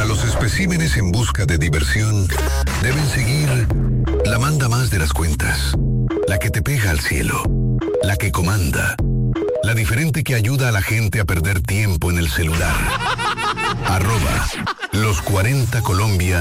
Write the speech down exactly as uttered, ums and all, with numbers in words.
Para los especímenes en busca de diversión, deben seguir la manda más de las cuentas, la que te pega al cielo, la que comanda, la diferente que ayuda a la gente a perder tiempo en el celular. Arroba los cuarenta Colombia